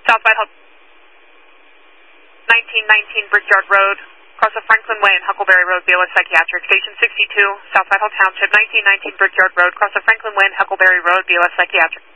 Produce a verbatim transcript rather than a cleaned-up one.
South Whitehall, nineteen nineteen Brickyard Road, across of Franklin Way and Huckleberry Road, B L S Psychiatric. Station sixty-two, South Whitehall Township, nineteen nineteen Brickyard Road, across of Franklin Way and Huckleberry Road, B L S Psychiatric.